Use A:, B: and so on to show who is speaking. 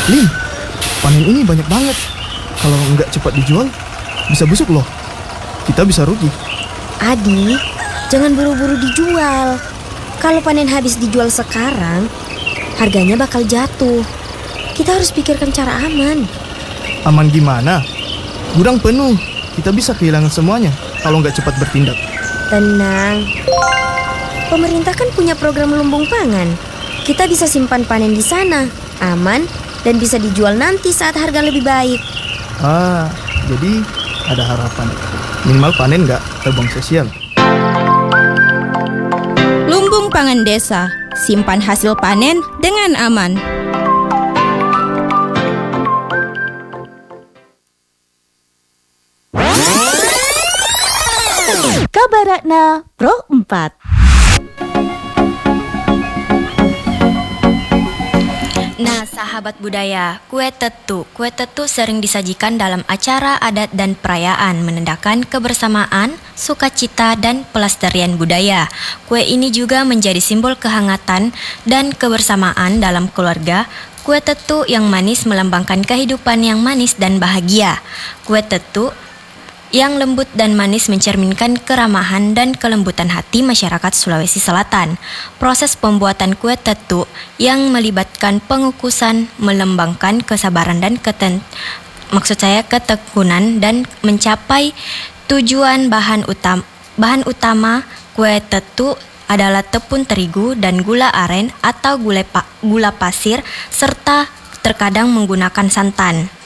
A: Lin, panen ini banyak banget. Kalau nggak cepat dijual, bisa busuk loh. Kita bisa rugi.
B: Adi, jangan buru-buru dijual. Kalau panen habis dijual sekarang, harganya bakal jatuh. Kita harus pikirkan cara aman.
A: Aman gimana? Gudang penuh. Kita bisa kehilangan semuanya kalau nggak cepat bertindak.
B: Tenang. Pemerintah kan punya program lumbung pangan. Kita bisa simpan panen di sana, aman, dan bisa dijual nanti saat harga lebih baik.
A: Jadi ada harapan. Minimal panen nggak terbang sia-sia.
C: Lumbung pangan desa, simpan hasil panen dengan aman.
D: Kabarakna Pro 4.
E: Nah, sahabat budaya, kue tetu. Kue tetu sering disajikan dalam acara adat dan perayaan, menandakan kebersamaan, sukacita, dan pelestarian budaya. Kue ini juga menjadi simbol kehangatan dan kebersamaan dalam keluarga. Kue tetu yang manis melambangkan kehidupan yang manis dan bahagia. Kue tetu yang lembut dan manis mencerminkan keramahan dan kelembutan hati masyarakat Sulawesi Selatan. Proses pembuatan kue tetu yang melibatkan pengukusan melambangkan kesabaran dan ketekunan dan mencapai tujuan. Bahan utama kue tetu adalah tepung terigu dan gula aren atau gula pasir serta terkadang menggunakan santan.